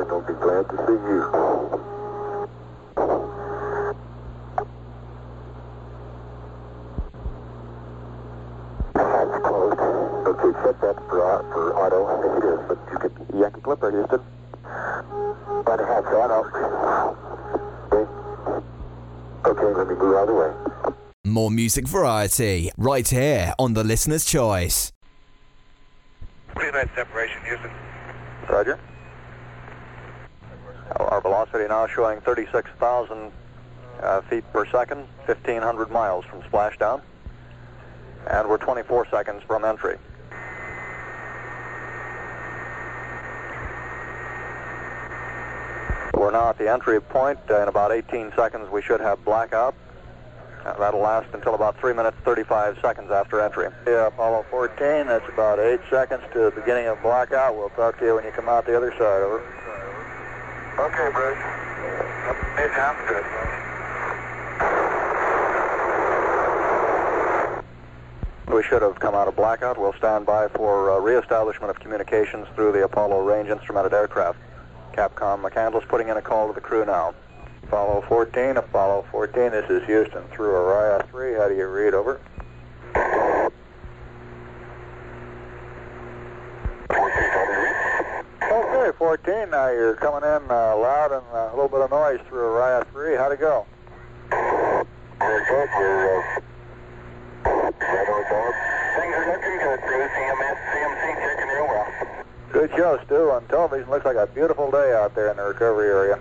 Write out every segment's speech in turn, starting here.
I'll be glad to see you. That's closed. Okay, set that for auto. Yes, it is, but you could Yankee Clipper, Houston. By the hatch auto. Okay, let me move out of the way. More music variety, right here on the Listener's Choice. Please make separation, Houston. Roger. Our velocity now showing 36,000 feet per second, 1,500 miles from splashdown. And we're 24 seconds from entry. We're now at the entry point. In about 18 seconds we should have blackout. That'll last until about 3 minutes 35 seconds after entry. Yeah, Apollo 14, that's about 8 seconds to the beginning of blackout. We'll talk to you when you come out the other side, over. Okay, Bruce. It sounds good. We should have come out of blackout. We'll stand by for reestablishment of communications through the Apollo range instrumented aircraft. Capcom McCandless putting in a call to the crew now. Apollo 14, this is Houston through Orion 3. How do you read, over? Okay, 14, now you're coming in loud and a little bit of noise through Orion 3. How'd it go? Very good. Things are looking good, Bruce. CMC checking real well. Good show, Stu. On television, looks like a beautiful day out there in the recovery area.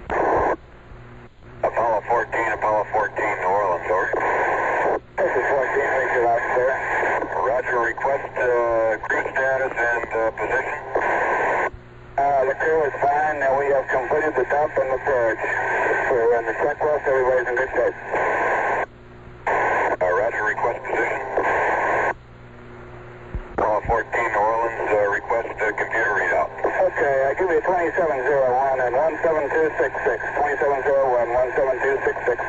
Apollo 14, New Orleans, over. This is 14, thanks for out there. Roger, request crew status and position. The crew is fine. Now we have completed the dump and the purge. We're in the checklist. Everybody's in good shape. Roger, request position. Apollo 14, New Orleans, request computer readout. Okay, I give you 2701 and 17266. 2701, 17266.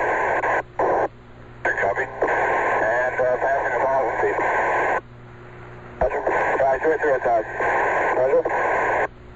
Copy. And passing the Apollo speed. Roger. 533 at